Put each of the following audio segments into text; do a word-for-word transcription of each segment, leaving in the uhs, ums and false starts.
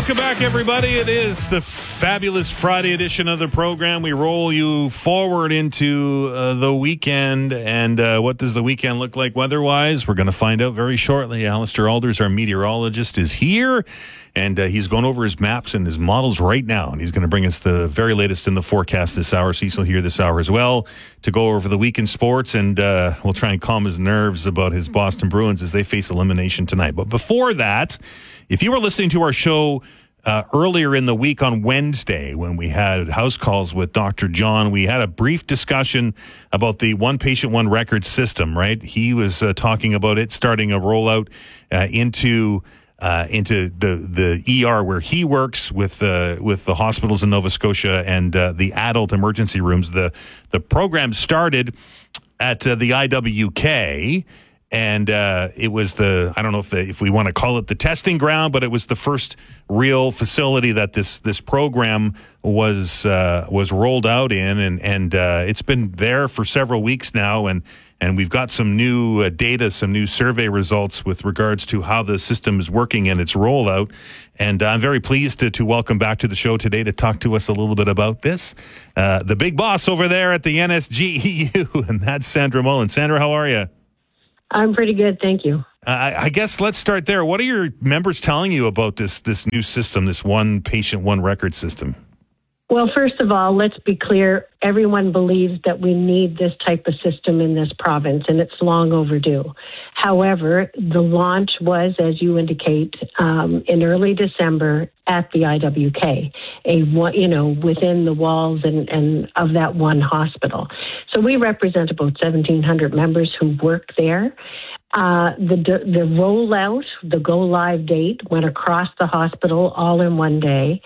Welcome back, everybody. It is the fabulous Friday edition of the program. We roll you forward into uh, the weekend. And uh, what does the weekend look like weather-wise? We're going to find out very shortly. Alistair Alders, our meteorologist, is here. And uh, he's going over his maps and his models right now. And he's going to bring us the very latest in the forecast this hour. Cecil here this hour as well to go over the weekend sports. And uh, we'll try and calm his nerves about his Boston Bruins as they face elimination tonight. But before that, if you were listening to our show uh, earlier in the week on Wednesday when we had house calls with Doctor John, we had a brief discussion about the one patient, one record system, right? He was uh, talking about it starting a rollout uh, into uh, into the, the E R where he works with uh, with the hospitals in Nova Scotia and uh, the adult emergency rooms. The, the program started at uh, the I W K. And uh, it was the, I don't know if the, if we want to call it the testing ground, but it was the first real facility that this this program was uh, was rolled out in, and and uh, it's been there for several weeks now, and and we've got some new uh, data, some new survey results with regards to how the system is working and its rollout. And I'm very pleased to to welcome back to the show today to talk to us a little bit about this, uh, the big boss over there at the N S G E U, and that's Sandra Mullen. Sandra, how are you? I'm pretty good, thank you. Uh, I, I guess let's start there. What are your members telling you about this this new system, this one patient, one record system? Well, first of all, let's be clear. Everyone believes that we need this type of system in this province, and it's long overdue. However, the launch was, as you indicate, um, in early December at the I W K, a you know within the walls and, and of that one hospital. So we represent about seventeen hundred members who work there. Uh, the the rollout, the go live date went across the hospital all in one day,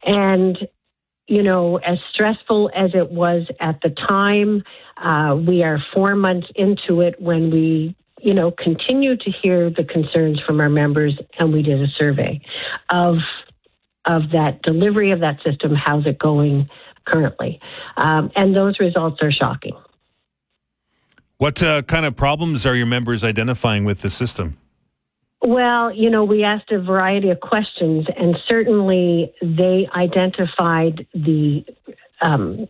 and you know, as stressful as it was at the time, uh, we are four months into it when we, you know, continue to hear the concerns from our members, and we did a survey of of that delivery of that system. How's it going currently? Um, and those results are shocking. What uh, kind of problems are your members identifying with the system? Well, you know, we asked a variety of questions, and certainly they identified the um,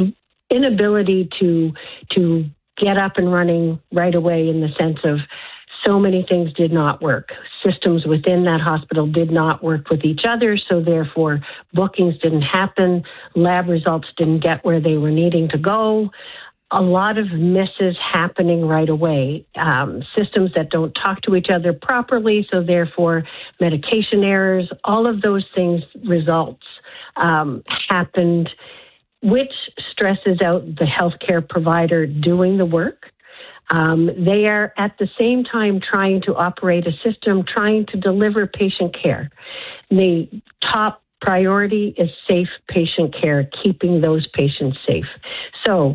inability to to get up and running right away, in the sense of so many things did not work. Systems within that hospital did not work with each other, so therefore bookings didn't happen, lab results didn't get where they were needing to go. A lot of misses happening right away, um, systems that don't talk to each other properly, so therefore medication errors, all of those things, results um, happened, which stresses out the healthcare provider doing the work. Um, they are at the same time trying to operate a system, trying to deliver patient care. The top priority is safe patient care, keeping those patients safe. So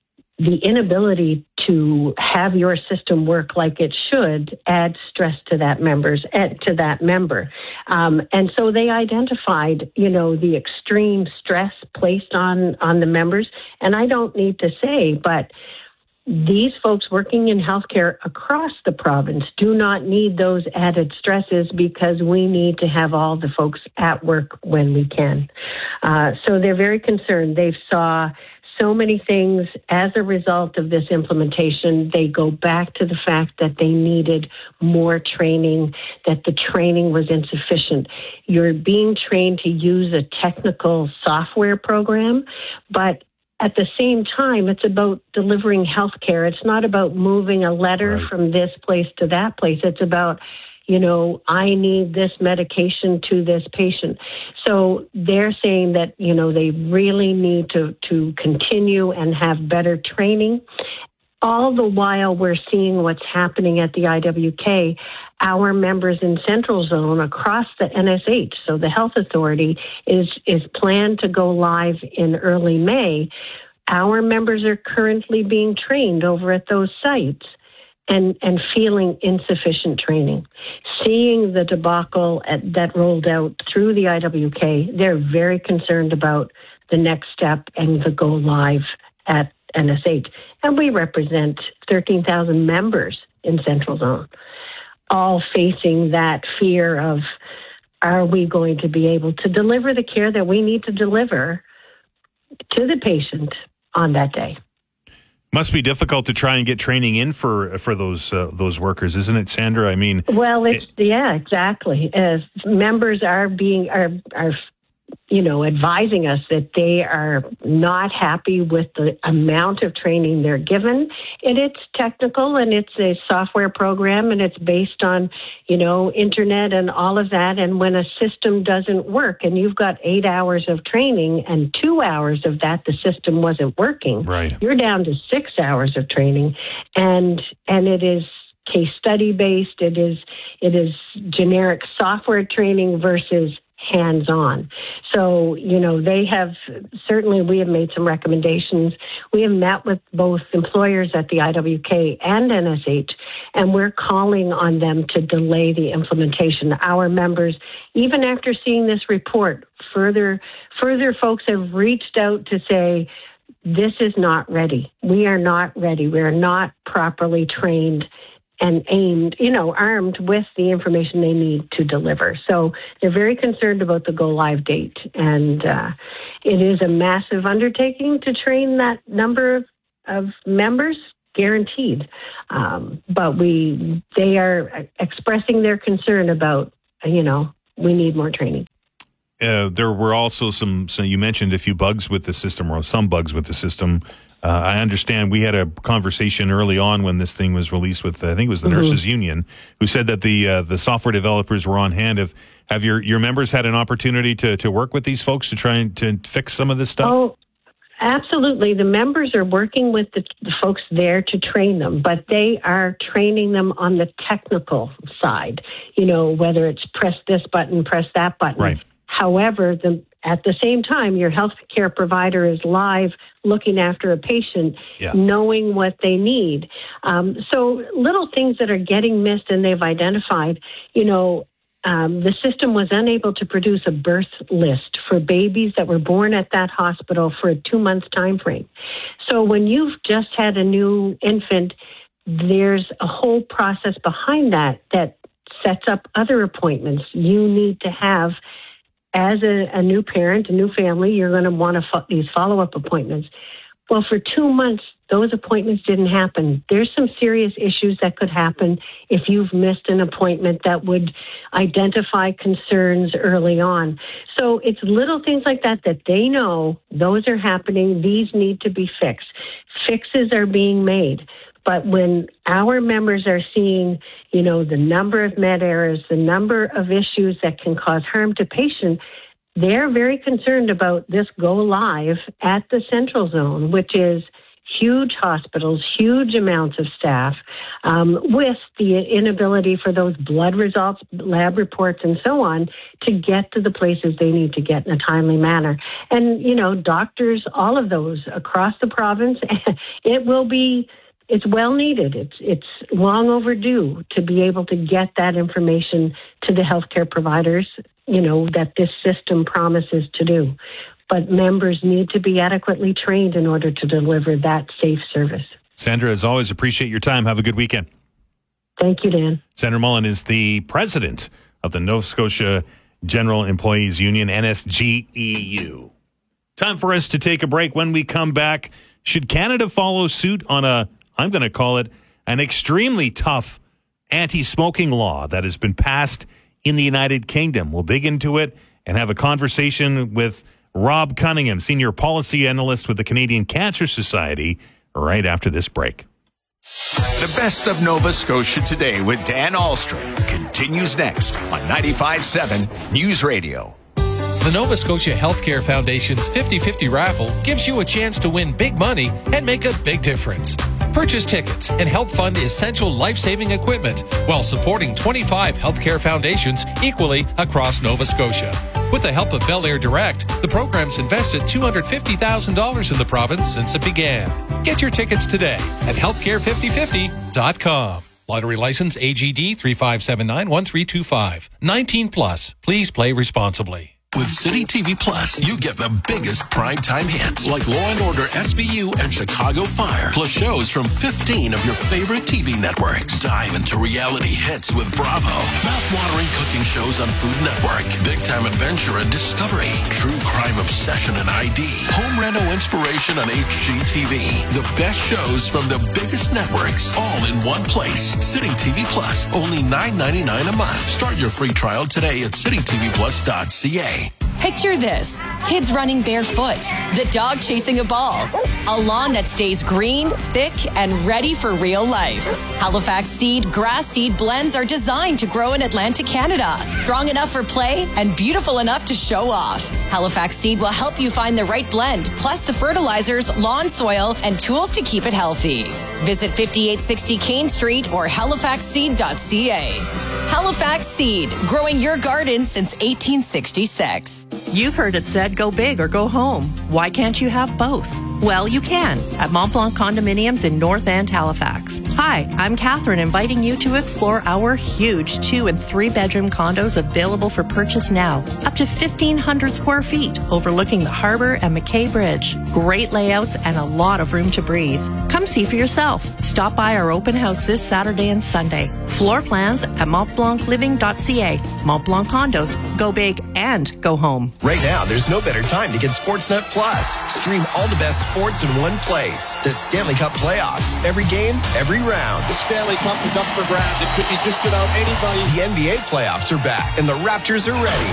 the inability to have your system work like it should adds stress to that members to that member, um, and so they identified, you know, the extreme stress placed on on the members. And I don't need to say, but these folks working in healthcare across the province do not need those added stresses, because we need to have all the folks at work when we can. Uh, so they're very concerned. They saw so many things as a result of this implementation. They go back to the fact that they needed more training, that the training was insufficient. You're being trained to use a technical software program, but at the same time, it's about delivering healthcare. It's not about moving a letter right from this place to that place. It's about, you know, I need this medication to this patient. So they're saying that, you know, they really need to, to continue and have better training. All the while we're seeing what's happening at the I W K, our members in Central Zone across the N S H, so the health authority, is, is planned to go live in early May. Our members are currently being trained over at those sites, and, and feeling insufficient training. Seeing the debacle at, that rolled out through the I W K, they're very concerned about the next step and the go live at N S H. And we represent thirteen thousand members in Central Zone, all facing that fear of are we going to be able to deliver the care that we need to deliver to the patient on that day? Must be difficult to try and get training in for for those uh, those workers, isn't it, Sandra? I mean, well, it's it, yeah, exactly. As members are being are are you know advising us that they are not happy with the amount of training they're given, and it's technical and it's a software program and it's based on you know internet and all of that. And when a system doesn't work, and you've got eight hours of training and two hours of that the system wasn't working, right, you're down to six hours of training, and and it is case study based. It is it is generic software training versus hands-on. So, you know, they have, certainly we have made some recommendations. We have met with both employers at the I W K and N S H, and we're calling on them to delay the implementation. Our members, even after seeing this report, further, further folks have reached out to say, this is not ready. We are not ready. We are not properly trained and aimed, you know, armed with the information they need to deliver. So they're very concerned about the go-live date. And uh, it is a massive undertaking to train that number of, of members, guaranteed. Um, but we, they are expressing their concern about, you know, we need more training. Uh, there were also some, so you mentioned a few bugs with the system, or some bugs with the system. Uh, I understand we had a conversation early on when this thing was released with, I think it was the mm-hmm. Nurses Union, who said that the uh, the software developers were on hand. Have, have your, your members had an opportunity to, to work with these folks to try and to fix some of this stuff? Oh, absolutely. The members are working with the, the folks there to train them, but they are training them on the technical side, you know, whether it's press this button, press that button. Right. However, the at the same time, your healthcare provider is live looking after a patient, yeah. knowing what they need. Um, so little things that are getting missed and they've identified, you know, um, the system was unable to produce a birth list for babies that were born at that hospital for a two-month time frame. So when you've just had a new infant, there's a whole process behind that that sets up other appointments you need to have. As a, a new parent, a new family, you're going to want to fo- these follow-up appointments. Well, for two months, those appointments didn't happen. There's some serious issues that could happen if you've missed an appointment that would identify concerns early on. So it's little things like that that they know those are happening. These need to be fixed. Fixes are being made. But when our members are seeing, you know, the number of med errors, the number of issues that can cause harm to patients, they're very concerned about this go live at the Central Zone, which is huge hospitals, huge amounts of staff, um, with the inability for those blood results, lab reports, and so on to get to the places they need to get in a timely manner. And, you know, doctors, all of those across the province, it will be... It's well needed. It's it's long overdue to be able to get that information to the healthcare providers, you know, that this system promises to do. But members need to be adequately trained in order to deliver that safe service. Sandra, as always, appreciate your time. Have a good weekend. Thank you, Dan. Sandra Mullen is the president of the Nova Scotia General Employees Union, N S G E U. Time for us to take a break. When we come back, should Canada follow suit on a, I'm going to call it, an extremely tough anti-smoking law that has been passed in the United Kingdom? We'll dig into it and have a conversation with Rob Cunningham, Senior Policy Analyst with the Canadian Cancer Society, right after this break. The best of Nova Scotia Today with Dan Ahlstrom continues next on ninety-five point seven News Radio. The Nova Scotia Healthcare Foundation's fifty fifty raffle gives you a chance to win big money and make a big difference. Purchase tickets and help fund essential life-saving equipment while supporting twenty-five healthcare foundations equally across Nova Scotia. With the help of Bel Air Direct, the program's invested two hundred fifty thousand dollars in the province since it began. Get your tickets today at healthcare fifty fifty dot com. Lottery license A G D three five seven nine one three two five. nineteen plus. Please play responsibly. With City T V Plus, you get the biggest primetime hits like Law and Order S V U and Chicago Fire, plus shows from fifteen of your favorite T V networks. Dive into reality hits with Bravo, mouth-watering cooking shows on Food Network, big-time adventure and discovery, true crime obsession and I D, home reno inspiration on H G T V. The best shows from the biggest networks, all in one place. City T V Plus, only nine ninety-nine a month. Start your free trial today at city t v plus dot c a. Picture this. Kids running barefoot, the dog chasing a ball, a lawn that stays green, thick, and ready for real life. Halifax Seed grass seed blends are designed to grow in Atlantic Canada, strong enough for play and beautiful enough to show off. Halifax Seed will help you find the right blend, plus the fertilizers, lawn soil, and tools to keep it healthy. Visit fifty-eight sixty Kane Street or halifax seed dot c a. Halifax Seed, growing your garden since eighteen sixty-six. You've heard it said, go big or go home. Why can't you have both? Well, you can at Mont Blanc Condominiums in North End, Halifax. Hi, I'm Catherine, inviting you to explore our huge two and three bedroom condos available for purchase now. Up to fifteen hundred square feet, overlooking the harbor and McKay Bridge. Great layouts and a lot of room to breathe. Come see for yourself. Stop by our open house this Saturday and Sunday. Floor plans at mont blanc living dot c a. Mont Blanc Condos. Go big and go home. Right now, there's no better time to get Sportsnet Plus. Stream all the best sports in one place. The Stanley Cup playoffs. Every game, every round. The Stanley Cup is up for grabs. It could be just about anybody. The N B A playoffs are back, and the Raptors are ready.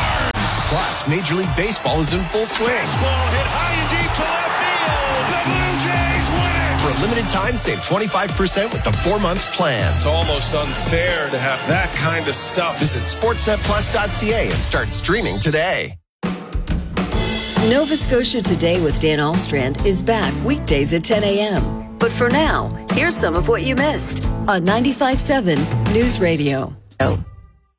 Plus, Major League Baseball is in full swing. Baseball hit high and deep to left field. The Blue Jays win it. For a limited time, save twenty-five percent with the four-month plan. It's almost unfair to have that kind of stuff. Visit sportsnet plus dot c a and start streaming today. Nova Scotia Today with Dan Alstrand is back weekdays at ten a.m. But for now, here's some of what you missed on ninety-five point seven News Radio.